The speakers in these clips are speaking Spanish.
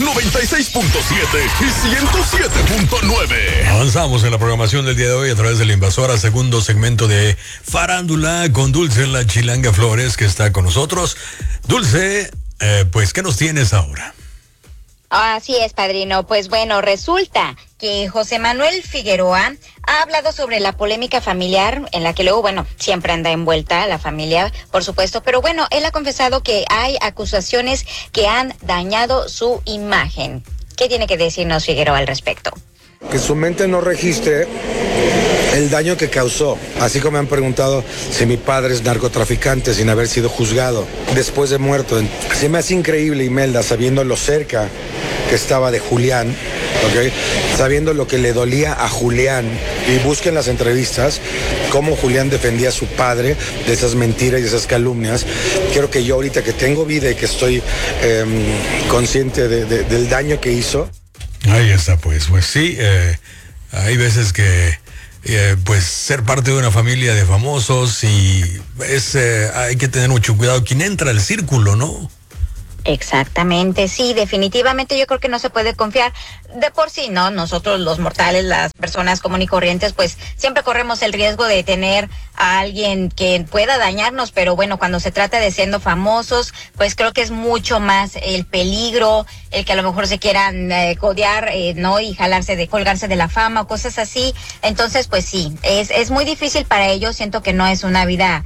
96.7 y 107.9. Avanzamos en la programación del día de hoy a través de la Invasora, segundo segmento de Farándula con Dulce la Chilanga Flores, que está con nosotros. Dulce, pues, ¿qué nos tienes ahora? Así es, padrino. Pues bueno, resulta que José Manuel Figueroa ha hablado sobre la polémica familiar en la que luego, bueno, siempre anda envuelta la familia, por supuesto, pero bueno, él ha confesado que hay acusaciones que han dañado su imagen. ¿Qué tiene que decirnos Figueroa al respecto? Que su mente no registre el daño que causó, así como me han preguntado si mi padre es narcotraficante sin haber sido juzgado después de muerto. Se me hace increíble, Imelda, sabiendo lo cerca que estaba de Julián, ¿ok? Sabiendo lo que le dolía a Julián, y busquen las entrevistas cómo Julián defendía a su padre de esas mentiras y esas calumnias. Quiero que yo ahorita que tengo vida y que estoy consciente del daño que hizo. Ahí está, pues sí, hay veces que pues ser parte de una familia de famosos y hay que tener mucho cuidado quién entra al círculo, ¿no? Exactamente, sí, definitivamente yo creo que no se puede confiar de por sí, ¿no? Nosotros los mortales, las personas comunes y corrientes, pues siempre corremos el riesgo de tener a alguien que pueda dañarnos, pero bueno, cuando se trata de siendo famosos, pues creo que es mucho más el peligro, el que a lo mejor se quieran codear, ¿no? Y colgarse de la fama o cosas así. Entonces, pues sí, es muy difícil para ellos. Siento que no es una vida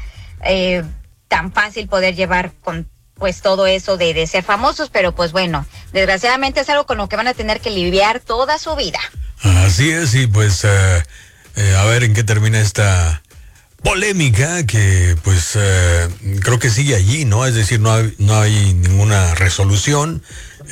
tan fácil poder llevar con pues todo eso de ser famosos, pero pues bueno, desgraciadamente es algo con lo que van a tener que lidiar toda su vida. Así es, y pues a ver en qué termina esta polémica que pues creo que sigue allí, ¿no? Es decir, no hay ninguna resolución.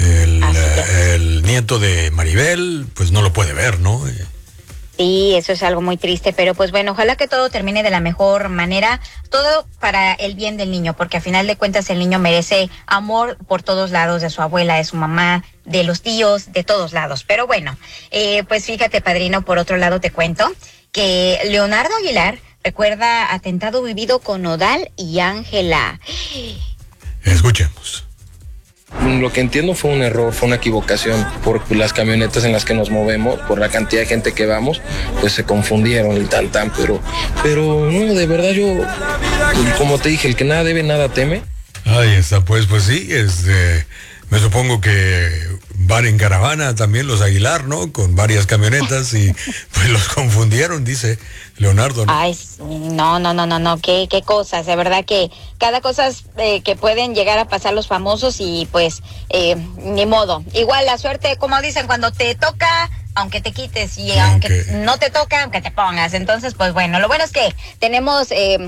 El nieto de Maribel pues no lo puede ver, ¿no? Sí, eso es algo muy triste, pero pues bueno, ojalá que todo termine de la mejor manera, todo para el bien del niño, porque a final de cuentas el niño merece amor por todos lados, de su abuela, de su mamá, de los tíos, de todos lados. Pero bueno, pues fíjate, padrino, por otro lado te cuento que Leonardo Aguilar recuerda atentado vivido con Nodal y Ángela. Escuchemos. Lo que entiendo fue un error, fue una equivocación por las camionetas en las que nos movemos, por la cantidad de gente que vamos, pues se confundieron el tan, pero no, de verdad yo, como te dije, el que nada debe, nada teme. Ahí está, pues sí, me supongo que van en caravana también los Aguilar, ¿no? Con varias camionetas y pues los confundieron, dice Leonardo, ¿no? Ay, no, qué cosas, de verdad que cada cosa que pueden llegar a pasar los famosos y pues ni modo. Igual la suerte, como dicen, cuando te toca, aunque te quites, y aunque no te toca, aunque te pongas. Entonces, pues bueno, lo bueno es que tenemos...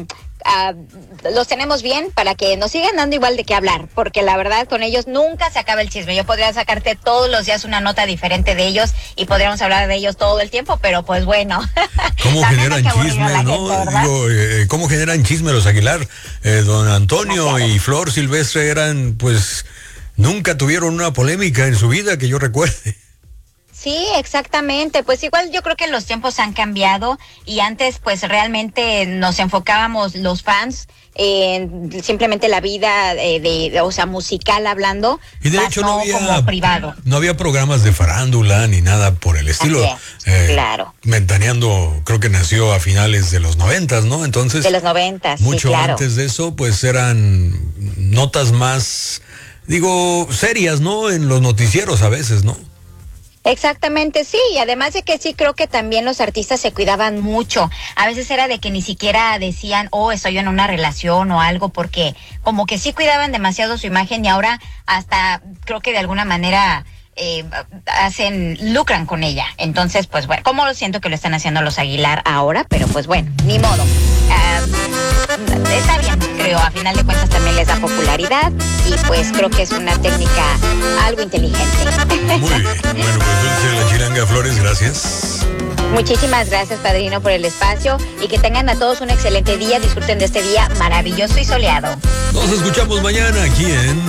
los tenemos bien para que nos sigan dando igual de qué hablar, porque la verdad con ellos nunca se acaba el chisme. Yo podría sacarte todos los días una nota diferente de ellos y podríamos hablar de ellos todo el tiempo, pero pues bueno. ¿Cómo generan chisme, no? Digo, ¿cómo generan chisme los Aguilar? Don Antonio y Flor Silvestre eran, pues, nunca tuvieron una polémica en su vida que yo recuerde. Sí, exactamente. Pues igual yo creo que los tiempos han cambiado y antes pues realmente nos enfocábamos los fans en simplemente la vida o sea, musical hablando, y de hecho no había como privado. No había programas de farándula ni nada por el estilo. Claro. Ventaneando, creo que nació a finales de los 90, ¿no? Entonces, de los 90, mucho sí, claro. Antes de eso, pues eran notas más, serias, ¿no? En los noticieros a veces, ¿no? Exactamente, sí, y además de que sí creo que también los artistas se cuidaban mucho. A veces era de que ni siquiera decían, estoy en una relación o algo, porque como que sí cuidaban demasiado su imagen y ahora hasta creo que de alguna manera lucran con ella. Entonces, pues bueno, como lo siento que lo están haciendo los Aguilar ahora, pero pues bueno, ni modo. Está bien, creo, a final de cuentas también les da popularidad y pues creo que es una técnica algo inteligente. Muy bien, bueno, pues Dulce la Chilanga Flores, gracias. Muchísimas gracias, padrino, por el espacio y que tengan a todos un excelente día, disfruten de este día maravilloso y soleado. Nos escuchamos mañana aquí en